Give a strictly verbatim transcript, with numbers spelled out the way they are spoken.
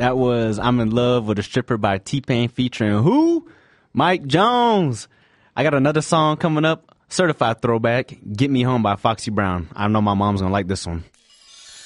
That was I'm in Love with a Stripper by T-Pain featuring who? Mike Jones. I got another song coming up, certified throwback, Get Me Home by Foxy Brown. I know my mom's gonna like this one.